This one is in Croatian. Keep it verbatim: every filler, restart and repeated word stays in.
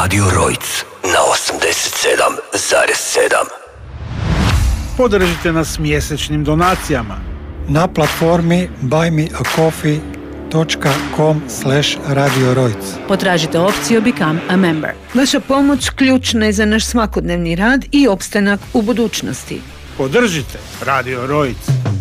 Radio Rojc na osamdeset sedam zarez sedam. Podržite nas mjesečnim donacijama na platformi buy me a coffee dot com slash radio rojc. Potražite opciju Become a Member. Vaša pomoć ključna je za naš svakodnevni rad i opstanak u budućnosti. Podržite Radio Rojc.